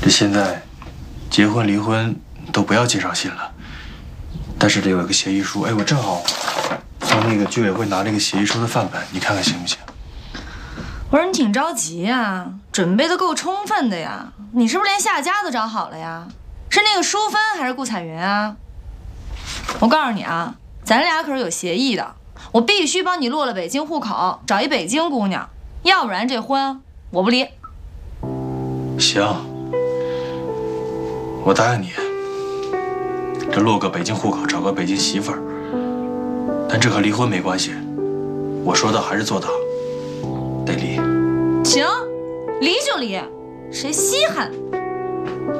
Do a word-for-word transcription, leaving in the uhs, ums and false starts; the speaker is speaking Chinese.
这现在，结婚离婚都不要介绍信了，但是得有一个协议书。哎，我正好从那个居委会拿了一个协议书的范本，你看看行不行？ 我说你挺着急呀，准备的够充分的呀。你是不是连下家都找好了呀？是那个淑芬还是顾彩云啊？我告诉你啊，咱俩可是有协议的，我必须帮你落了北京户口，找一北京姑娘，要不然这婚我不离。 行，我答应你，这落个北京户口，找个北京媳妇儿，但这和离婚没关系。我说到还是做到，得离。 行，离就离，谁稀罕？